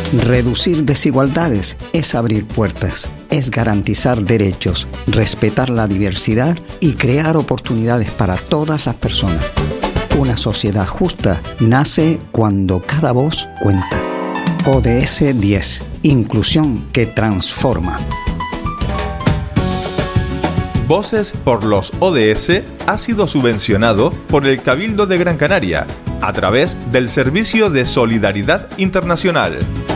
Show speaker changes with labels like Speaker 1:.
Speaker 1: Reducir desigualdades es abrir puertas, es garantizar derechos, respetar la diversidad y crear oportunidades para todas las personas. Una sociedad justa nace cuando cada voz cuenta. ODS 10. Inclusión que transforma.
Speaker 2: Voces por los ODS ha sido subvencionado por el Cabildo de Gran Canaria a través del Servicio de Solidaridad Internacional.